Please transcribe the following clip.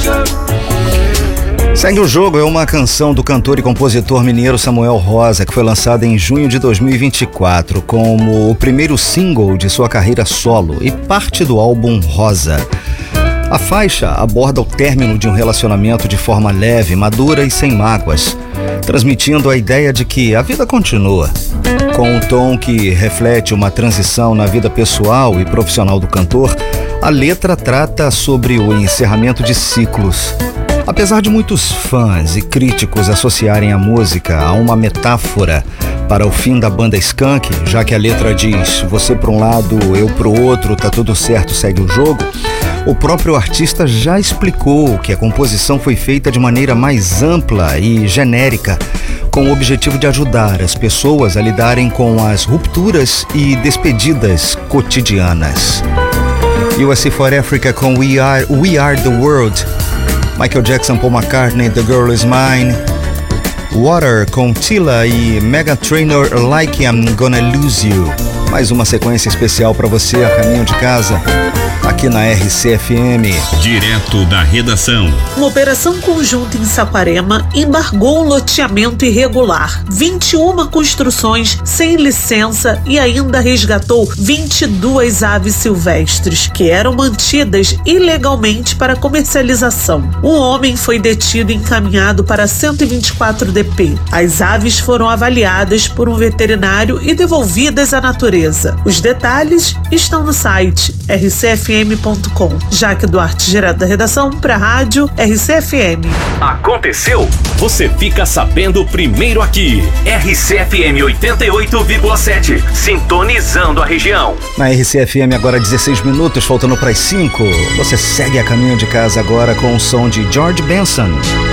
Segue o Jogo é uma canção do cantor e compositor mineiro Samuel Rosa, que foi lançada em junho de 2024 como o primeiro single de sua carreira solo e parte do álbum Rosa. A faixa aborda o término de um relacionamento de forma leve, madura e sem mágoas, transmitindo a ideia de que a vida continua. Com um tom que reflete uma transição na vida pessoal e profissional do cantor, a letra trata sobre o encerramento de ciclos. Apesar de muitos fãs e críticos associarem a música a uma metáfora para o fim da banda Skank, já que a letra diz você para um lado, eu para o outro, tá tudo certo, segue o jogo, o próprio artista já explicou que a composição foi feita de maneira mais ampla e genérica, com o objetivo de ajudar as pessoas a lidarem com as rupturas e despedidas cotidianas. USA for Africa com We Are the World, Michael Jackson, Paul McCartney, The Girl Is Mine, Water com Tila e Meghan Trainor, Like I'm Gonna Lose You. Mais uma sequência especial para você a caminho de casa, aqui na RCFM. Direto da redação. Uma operação conjunta em Saquarema embargou um loteamento irregular, 21 construções sem licença e ainda resgatou 22 aves silvestres que eram mantidas ilegalmente para comercialização. Um homem foi detido e encaminhado para 124 DP. As aves foram avaliadas por um veterinário e devolvidas à natureza. Os detalhes estão no site rcfm.com. Jaque Duarte, direto da redação para a rádio RCFM. Aconteceu? Você fica sabendo primeiro aqui. RCFM 88,7. Sintonizando a região. Na RCFM agora 16 minutos, faltando para as 5. Você segue a caminho de casa agora com o som de George Benson.